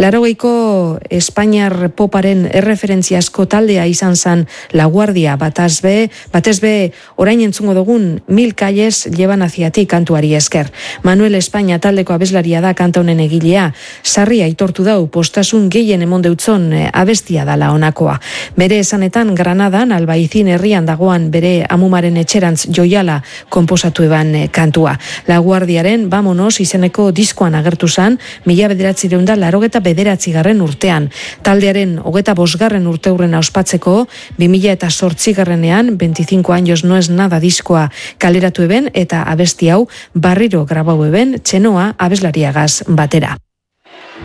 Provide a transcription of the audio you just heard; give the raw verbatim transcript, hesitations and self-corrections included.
Larogeiko Espainiar poparen erreferentziazko taldea izan zen La Guardia, bataz be, batez be orain entzungo dugun Mil calles llevan hacia ti kantuari esker. Manuel Espainia taldeko abeslaria da kanta honen egilea, sarri aitortu dau postasun gehien emon deutzon abestia dala honakoa. Bere esanetan Granadan, Albaizin herrian dagoan bere amumaren etxerantz joiala konposatu eban kantua. La Guardiaren Vamonos izeneko diskoan agertu zan, mila bederatzireun da larogeta bederatzi garren urtean. Taldearen hogeta bosgarren urteurrena ospatzeko, bi mila eta sortzigarrenean, veinticinco años no es nada diskoa kaleratu eben eta abesti hau barriro grabau eben txenoa abeslariagaz batera.